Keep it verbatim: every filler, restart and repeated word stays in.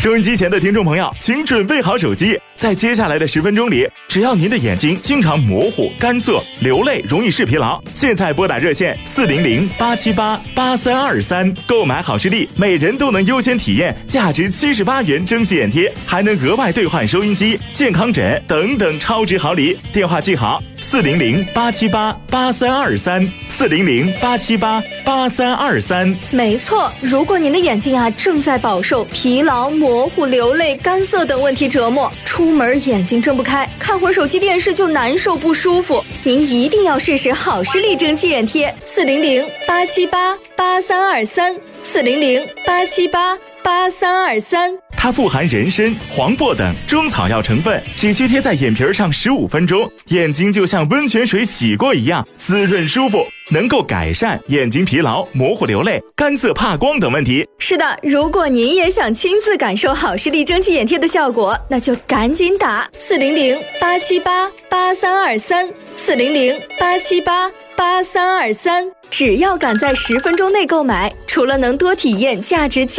收音机前的听众朋友，请准备好手机，在接下来的十分钟里，只要您的眼睛经常模糊、干涩、流泪、容易视疲劳，现在拨打热线四零零八七八八三二三，购买好视力，每人都能优先体验价值七十八元蒸汽眼贴，还能额外兑换收音机、健康枕等等超值好礼。电话记好：四零零八七八八三二三，四零零八七八八三二三。 没错，如果您的眼睛啊正在饱受疲劳、模糊、流泪、干涩等问题折磨，出门眼睛睁不开，看会儿手机电视就难受不舒服，您一定要试试好视力蒸汽眼贴，四零零八七八八三二三，四零零八七八八三二三。 它富含人参、黄柏等中草药成分，只需贴在眼皮上十五分钟，眼睛就像温泉水洗过一样滋润舒服，能够改善眼睛疲劳、模糊流泪、干涩怕光等问题。 是的，如果您也想亲自感受好视力蒸汽眼贴的效果，那就赶紧打四零零八七八八三二三，四零零八七八八三二三。只要赶在十分钟内购买，除了能多体验价值